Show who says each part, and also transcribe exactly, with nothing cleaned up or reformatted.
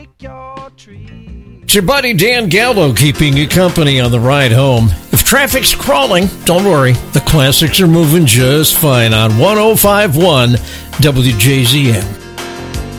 Speaker 1: It's your buddy Dan Gallo keeping you company on the ride home. If traffic's crawling, don't worry. The classics are moving just fine on one oh five point one W J Z M.